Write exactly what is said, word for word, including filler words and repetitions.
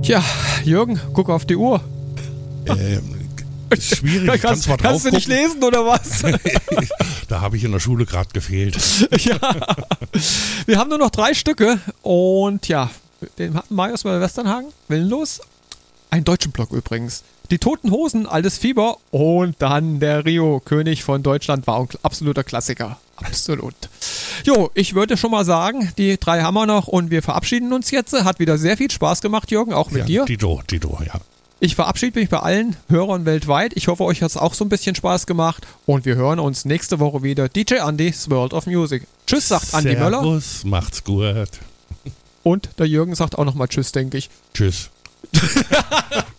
Ja, Jürgen, guck auf die Uhr. Ähm, schwierig, ich kann zwar drauf Kannst du nicht lesen, oder was? Da habe ich in der Schule gerade gefehlt. Ja, wir haben nur noch drei Stücke und ja, den hatten Marius bei Westernhagen, Willenlos, einen deutschen Block übrigens. Die Toten Hosen, Altes Fieber und dann der Rio, König von Deutschland, war ein absoluter Klassiker. Absolut. Jo, ich würde schon mal sagen, die drei haben wir noch und wir verabschieden uns jetzt. Hat wieder sehr viel Spaß gemacht, Jürgen, auch mit ja, dir. Dito, Dito, ja. Ich verabschiede mich bei allen Hörern weltweit. Ich hoffe, euch hat es auch so ein bisschen Spaß gemacht und wir hören uns nächste Woche wieder. D J Andy's World of Music. Tschüss, sagt Andi Möller. Servus, macht's gut. Und der Jürgen sagt auch nochmal Tschüss, denke ich. Tschüss.